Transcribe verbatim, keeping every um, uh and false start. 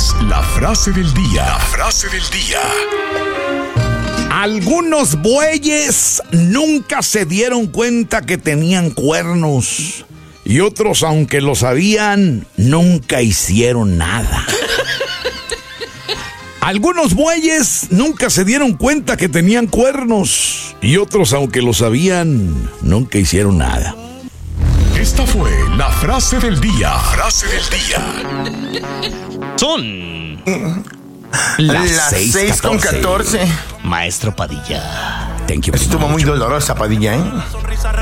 es la frase del día. La frase del día. Algunos bueyes nunca se dieron cuenta que tenían cuernos. Y otros, aunque lo sabían, nunca hicieron nada. Algunos bueyes nunca se dieron cuenta que tenían cuernos. Y otros, aunque lo sabían, nunca hicieron nada. Esta fue la frase del día. Frase del día. Son Las Las seis seis con catorce. Maestro Padilla. Thank you. Estuvo muy dolorosa, Padilla, ¿eh?